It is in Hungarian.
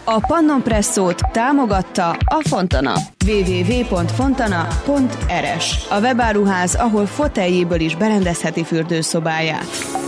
A Pannon Presszót támogatta a Fontana. www.fontana.rs, a webáruház, ahol foteljéből is berendezheti fürdőszobáját.